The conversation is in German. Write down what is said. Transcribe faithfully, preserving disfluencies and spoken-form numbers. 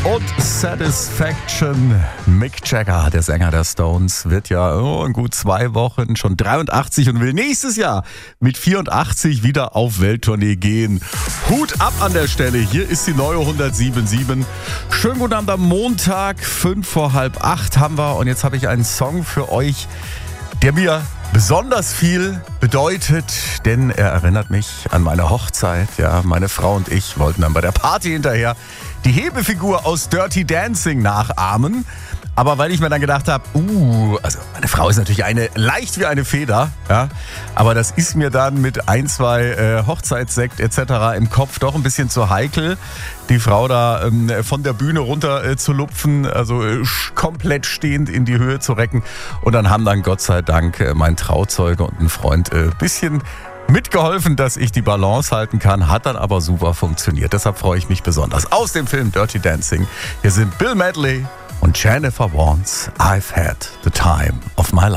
und Satisfaction. Mick Jagger, der Sänger der Stones, wird ja oh, in gut zwei Wochen schon dreiundachtzig und will nächstes Jahr mit vierundachtzig wieder auf Welttournee gehen. Hut ab an der Stelle, hier ist die neue hundertsieben Komma sieben. Schönen guten Abend am Montag, fünf vor halb acht haben wir und jetzt habe ich einen Song für euch, der mir besonders viel bedeutet, denn er erinnert mich an meine Hochzeit. Ja, meine Frau und ich wollten dann bei der Party hinterher die Hebefigur aus Dirty Dancing nachahmen. Aber weil ich mir dann gedacht habe, uh, also meine Frau ist natürlich eine leicht wie eine Feder, ja, aber das ist mir dann mit ein, zwei äh, Hochzeitssekt et cetera im Kopf doch ein bisschen zu heikel, die Frau da ähm, von der Bühne runter äh, zu lupfen, also äh, komplett stehend in die Höhe zu recken. Und dann haben dann Gott sei Dank äh, mein Trauzeuge und ein Freund ein äh, bisschen mitgeholfen, dass ich die Balance halten kann, hat dann aber super funktioniert. Deshalb freue ich mich besonders. Aus dem Film Dirty Dancing, hier sind Bill Medley und Jennifer Warnes, I've had the time of my life.